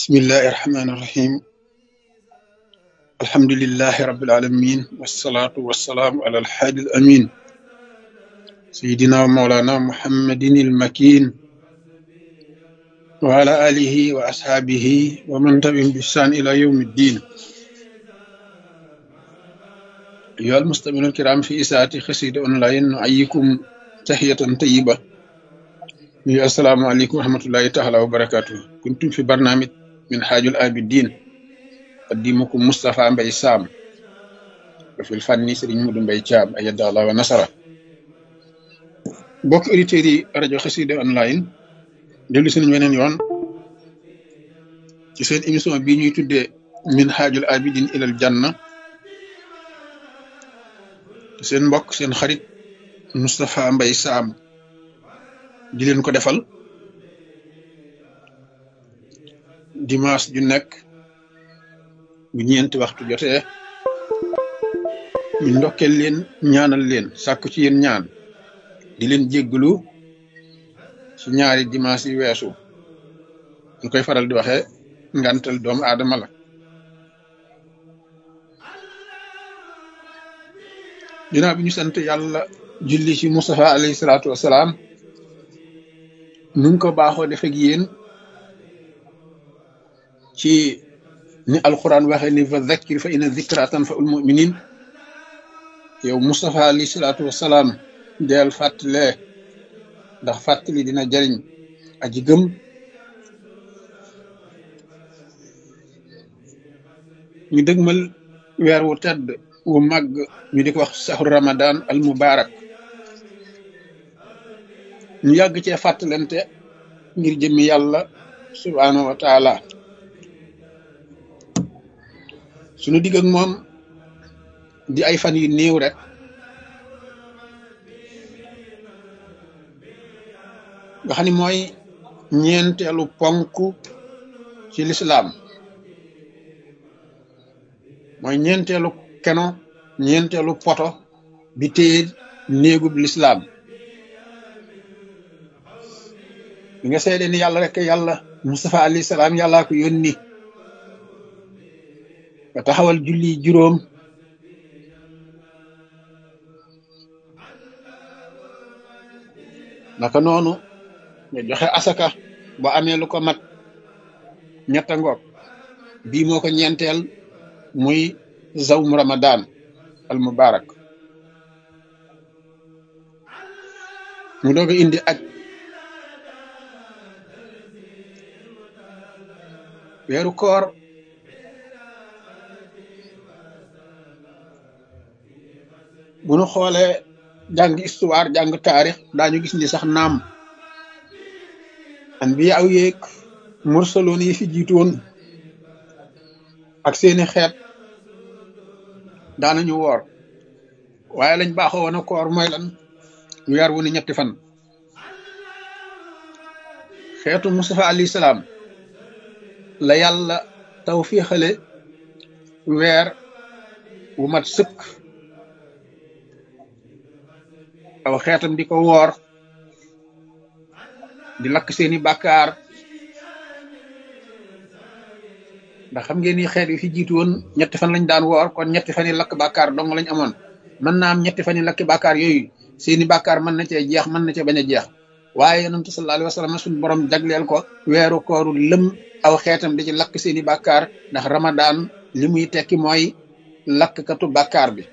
bismillahi irrahmani irrahim alhamdulilahi rabilalamin wasalaatu wasalaamu ala alhaadi al amin sayidina wa maulana muhammadin ilmakin wa ala alihi wa ashaabihi wa man tabi'ahum bi ihsaan ila yawmi ddin ayyuha almustami'uuna alkiram fi isaati xasida online nu'ayyikum tahiyatan tayyiba nuyu assalaamu aleykum wa rahmatullahi taala wa barakatuh kuntum fi barnaamij min haajul abidin qaddimukum Moustapha Mbaye Sam wa fil fanni Serigne Modou Mbaye Thiam ayyada Allah wa nasara mbokki auditeurs yi rajo Xassida online dellu si nañu weneen yoon ci seen émission bii ñuy tuddee min haajul abidin ilal janna seen mbokk seen xarit Moustapha Mbaye Sam di leen ko defal dimanche ju nekk bu ñeenti waxtu jotee ñu ndokkeel leen ñaanal leen sàkku ci yéen ñaan di leen jéggalu ci ñaari dimanche yi weesu ñu koy faral di waxee ngantal doomu aadama la ginnaaw bi ñu sant yàlla julli ci Moustapha alayhi salaatu wasalaam nu ngi ko baaxoo def ak yéen ci ni alquran waxee ni fa zakkir fa inna zikra tanfa'ul mu'minin yow Moustapha alayhi salaatu wasalaam deel fàttalee ndax fàttali dina jariñ aji gëm ñu dëgmal weer wu tedd wu màgg ñu di ko wax sahru ramadan al mubarak ñu yàgg cee fàttalante ngir jëmmi yàlla subhaanahu wa taala suñu digg ak moom di ay fan yu néew rek nga xam ni mooy ñeenteelu ponk ci lislaam mooy ñeenteelu keno ñeenteelu poto bi téye néegub lislaam bi nga seede ni yàlla rek yàlla Mustafa alayhi salaam yàllaa ko yónni nga taxawal julli juróom naka noonu nga joxe asaka ba amee lu ko mat ñetta ngoog bii moo ko ñeenteel muy zawmu ramadan al mubarak mu doog a indi aj weeru koor bu nu xoolee jàng histoire jàng taarix daañu gis ni sax naam anbiya aw yeeg mursaloon yi fi jiitoon ak seeni xeet daanañu woor waaye lañ baaxoo woon a koor mooy lan weer wu ne ñetti fan xeetu Mustafa alayhi salaam la yàlla tawfiixale weer wu mat sëkk aw xeetam di ko woor di lakk seeni bàkkaar ndax xam ngeen ni xeet yi fi jiitu woon ñetti fan lañ daan woor kon ñetti fan yi lakk bàkkaar dong lañ amoon mën naa am ñetti fan yi lakk bàkkaar yooyu seeni bàkkaar mën na cee jeex mën na cee bañ a jeex waaye yonent sallallahu alayhi wa sallam suñu borom jagleel ko weeru kooru lëm aw xeetam di ci lakk seeni bàkkaar ndax ramadan li muy tekki mooy lakkatu bàkkaar bi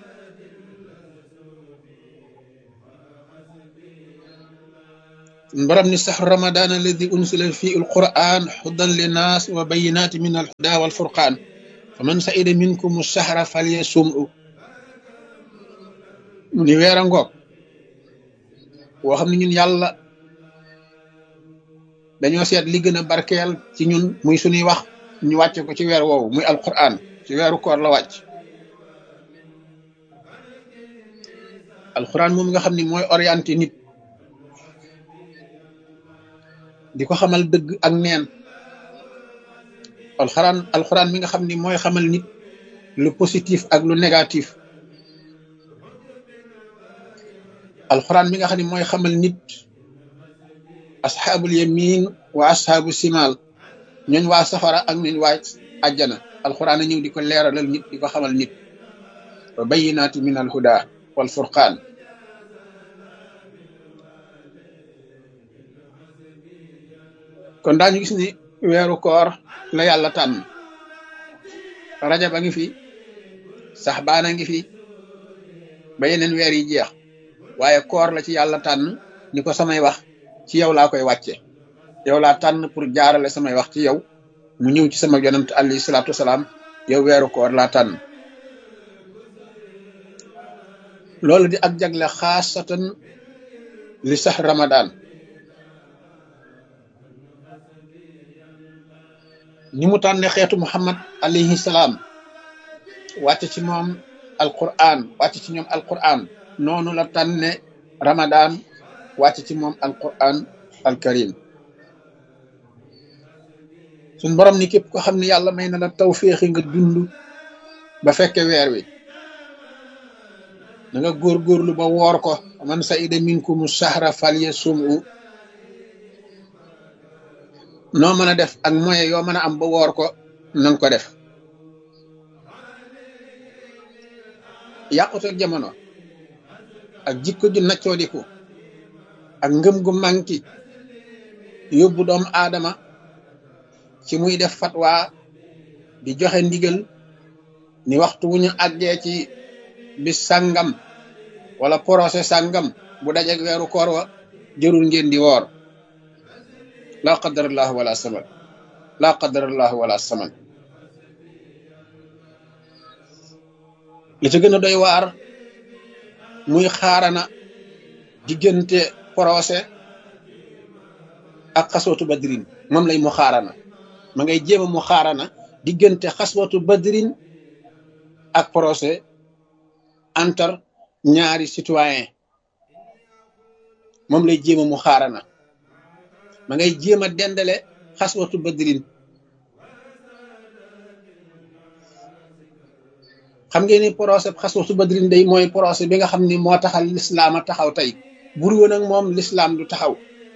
borom ni sax ramadan alladi unsila fi alquran hudan linnas wa bayinati min alhuda walfurqan faman sa'ida minkum ash-shahra falyasumhu mu ni weer a ngoog woo xam ne ñun yàlla dañoo seet li gën a barkeel ci ñun muy suñuy wax ñu wàcce ko ci weer woowu muy alquran ci weeru koor la wàcc alquran moom nga xam ni mooy orienté nit di ko xamal dëgg ak neen alxuraan mi nga xam ni mooy xamal nit lu positif ak lu négatif alxuraan mi nga xam ni mooy xamal nit asxaabul yamin wa asxaabu simal ñooñ waa safara ak ñooñ waa àjjana alquran a ñëw di ko leeralal nit di ko xamal nit wa bayyinaati min al huda wal furqaan. kon daañu gis ni weeru koor la yàlla tànn. rajab a ngi fi, saxbaan a ngi fi, ba yeneen weer yi jeex, waaye koor la ci yàlla tànn ni ko samay wax ci yow laa koy wàcce, yow laa tànn pour jaarale samay wax ci yow mu ñëw ci sama yonent alayhi salaatu wasalaam, yow weeru koor laa tànn. loolu di ak jagle xaasatan li sax Ramadan. ni mu tànne xeetu Muhammad alayhi salaam wàcc ci moom alquran, wàcc ci ñoom alquran, noonu la tànne Ramadan wàcc ci moom alquran alkarim. suñ borom ni képp ko xam ne yàlla may na la tawféexi nga dund ba fekke weer wi, da nga góorgóorlu ba woor ko. man sa'ida minkumu shahra falyasumhu. noo mën a def ak moyen yoo mën a am ba woor ko nanga ko def. yàqutal jamono ak jikko ju naccoodiku ak ngëm gu manki yóbbu doomu aadama ci muy def fatwa di joxe ndigal ni waxtu wu ñu àggee ci bis sàngam wala procès sàngam bu dajeg weeru koor wa jërul ngeen di woor. laa qadarallahu wala saman, laa qadarallahu wala saman. li ci gën a doy waar muy xaarana diggante procès ak xaswatu badrin. moom lay mu xaarana, ma ngay jéema mu xaarana diggante xaswatu badrin ak procès entre ñaari citoyen. moom lay jéema mu xaarana, ma ngay jéem a dendale xaswatu badrin. xam ngeen ni procès xaswatu badrin day mooy procès bi nga xam ni moo taxal lislaam a taxaw tey. bur woon ak moom lislaam du taxaw.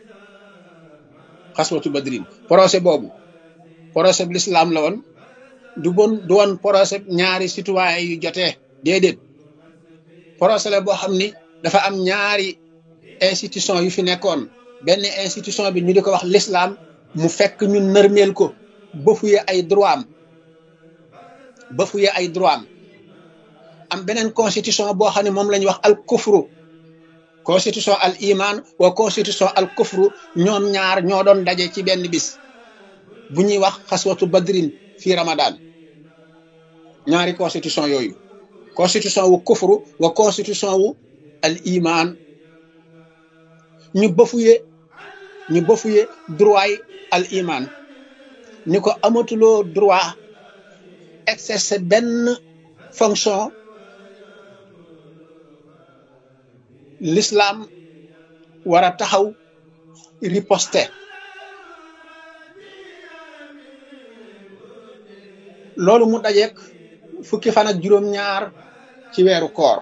xaswatu badrin procès boobu procès bi lislaam la woon, du woon procès ñaari citoyen yu jotee, déedéet. procès la boo xam ni dafa am ñaari institution yu fi nekkoon. benn institution bi ñu di ko wax l'islam, mu fekk ñu nërmeel ko, bafuye ay droit am, bafuye ay droit am. am beneen constitution boo xam ne moom la ñuy wax al kufru, constitution al iman wa constitution al kufru. ñoom ñaar ñoo doon daje ci benn bis bu ñuy wax xaswatu badrin fii Ramadan. ñaari constitution yooyu, constitution wu kufru wa constitution wu al iman, ñu bafuye droit yi al iman, ni ko amatuloo droit exercer benn fonction. l'islam war a taxaw riposter. loolu mu dajeek fukki fan ak juróom-ñaar ci weeru koor.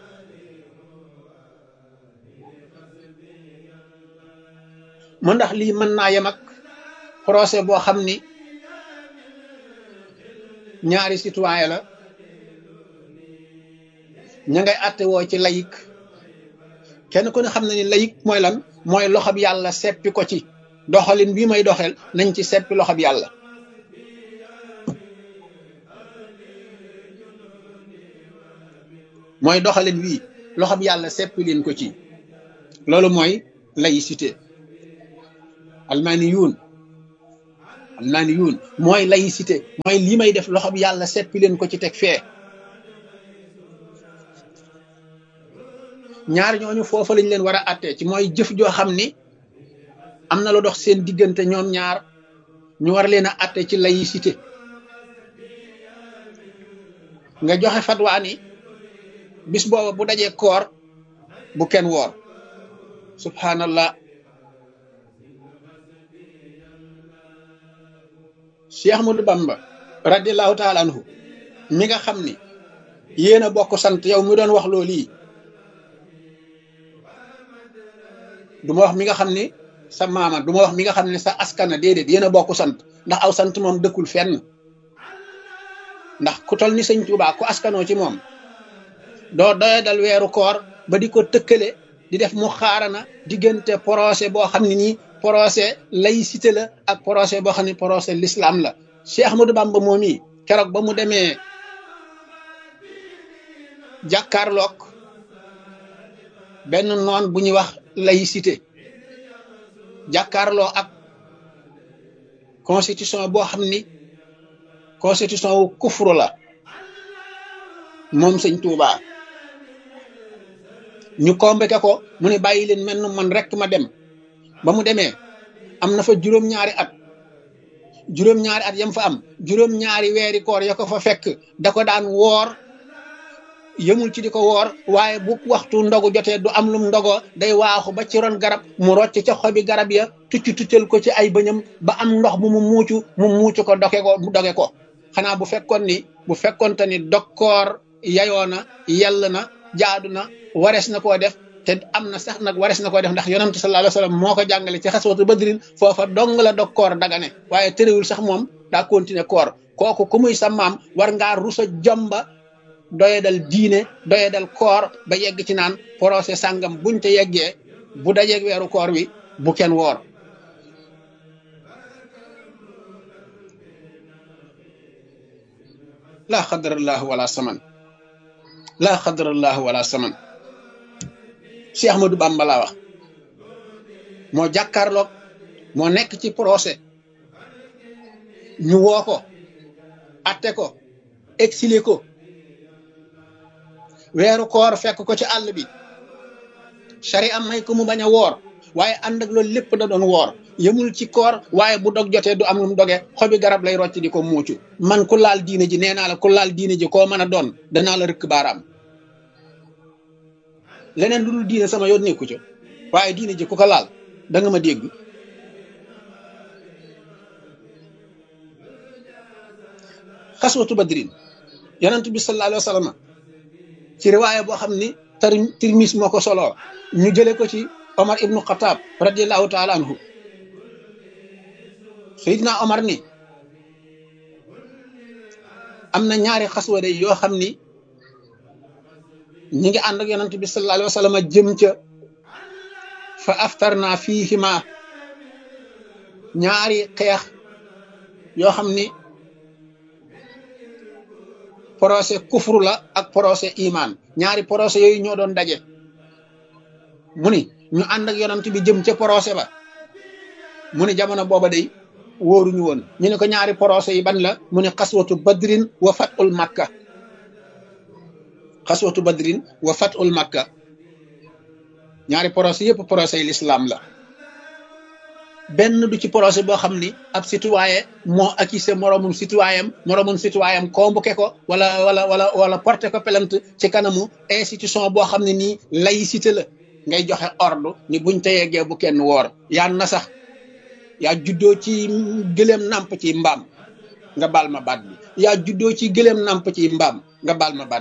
mu ndax lii mën naa yem ak procès boo xam ni ñaari citoyen la, ña ngay àtte woo ci layik. kenn ku ne xam na ni layik mooy lan? mooy loxob yàlla seppi ko ci doxalin bii may doxel, nañ ci seppi loxob yàlla. mooy doxalin wii loxob yàlla seppi leen ko ci. loolu mooy laïcité. almaniyuun mooy laïcité, mooy lii may def loxob yàlla seppi leen ko ci teg fee. ñaar ñooñu foofa lañ leen war a àttee ci mooy jëf joo xam ni am na lu dox seen diggante ñoom ñaar, ñu war leen a àtte ci laïcité. nga joxe fatwa ni bis booba bu dajee koor bu kenn woor. subhanallah. Cheikh Ahmadou Bamba radiallahu taala anhu mi nga xam ni yéen a bokk sant, yow mi doon wax loolu yi, du ma wax mi nga xam ni sa maama du ma wax mi nga xam ne sa askana déedéet yéen a bokk sant ndax aw sant moom dëkkul fenn ndax ku tol ni sëñ Tuubaa ku askanoo ci moom doo doye dal weeru koor ba di ko tëkkale di def mu xaarana diggante procès boo xam ne nii procès laïcité la ak procès boo xam ne procès l'islam la Cheikh Ahmadou Bamba moom yi keroog ba mu demee jàkkaarloog benn noon bu ñuy wax laïcité jàkkaarloo ak constitution boo xam ni constitution wu kufru la moom sëñ Tuubaa ñu convoqué ko mu ne bàyyi leen mel nu man rek ma dem ba mu demee am na fa juróom-ñaari at yam fa am juróom-ñaari weeri koor ya ko fa fekk da ko daan woor yëmul ci di ko woor waaye bu waxtu ndogu jotee du am lum ndogoo day waaxu ba ci ron garab mu rocc ca xobi garab ya tuccal ko ci ay bëñam ba am ndox bu mu muucu ko doge ko xanaa bu fekkonte ni dokkoor yayoo na yell na jaadu na warees na koo def te am na sax nag warees na koo def ndax yonentu sallallahu alayhi wasallam moo ko jàngale ci xaswatu badrin foofa dong la dokkoor dagane waaye terewul sax moom daa continuer koor kooku ku muy sa maam war ngaa rusa jomba doye dal diine doye dal koor ba yegg ci naan procès sàngam buñ te yeggee bu dajeeg weeru koor wi bu kenn woor laa xadarallahu wala saman laa xadarallahu wala saman Cheikh Ahmadou Bamba laa wax moo jàkkaarloog moo nekk ci procès ñu woo ko atte ko exilé ko weeru koor fekk ko ci àll bi sari am may ko mu bañ a woor waaye ànd ak loolu lépp da doon woor yëmul ci koor waaye bu dog jotee du am lu mu doge xobi garab lay rocc di ko muucu man ku laal diine ji nee naa la ku laal diine ji koo mën a doon danaa la rëkk baaraam leneen lu dul diine sama yoon nekku ca waaye diine ji ku ko laal da nga ma dégg xaswatu badrin yonent bi sallallahu alayhi wa sallam ci riwaaya boo xam ni Tirmis moo ko soloo ñu jële ko ci Omar ibnu Xataab radiallahu taala anhu Seydina Omar ni am na ñaari xaswa day yoo xam ni ñi ngi ànd ak yonent bi sallallahu alayhi wa sallam jëm ca fa aftarna fiihima ñaari xeex yoo xam ni procès kufru la ak procès iman ñaari procès yooyu ñoo doon daje mu ni ñu ànd ak yonent bi jëm ca procès ba mu ni jamono booba day wóoruñu woon ñu ne ko ñaari procès yi ban la mu ne xaswatu badrin wa fatul makka xaswatu badrin wa fatul makka ñaari procès yëpp procès yi l'islam la benn du ci procès boo xam ni ab citoyen moo accusé moromum citoyen convoqué ko wala porté ko plainte ci kanamu institution boo xam ne nii laïcité la ngay joxe ordre ni buñ te yeggee bu kenn woor yaa na sax yaa juddoo ci gëléem nàmp ci mbaam nga baal ma baat bi yaa juddoo ci gëléem nàmp ci mbaam nga baal ma baat